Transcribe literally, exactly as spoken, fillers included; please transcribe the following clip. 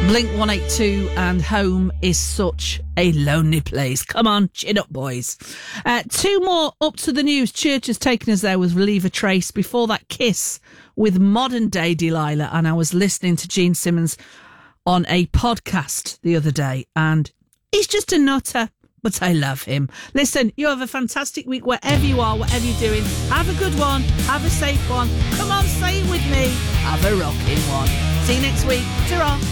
Blink one eighty-two and Home is such a lonely place. Come on, chin up, boys. Uh, two more up to the news. Church has taken us there with Leave a Trace. Before that, Kiss with Modern Day Delilah. And I was listening to Gene Simmons on a podcast the other day, and he's just a nutter, but I love him. Listen, you have a fantastic week wherever you are, whatever you're doing. Have a good one. Have a safe one. Come on, say it with me. Have a rocking one. See you next week. Ta-ra.